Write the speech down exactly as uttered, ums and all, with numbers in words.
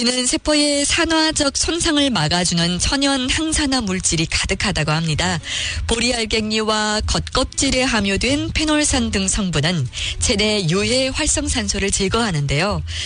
보리는 세포의 산화적 손상을 막아주는 천연 항산화 물질이 가득하다고 합니다. 보리 알갱이와 겉껍질에 함유된 페놀산 등 성분은 체내 유해 활성산소를 제거하는데요.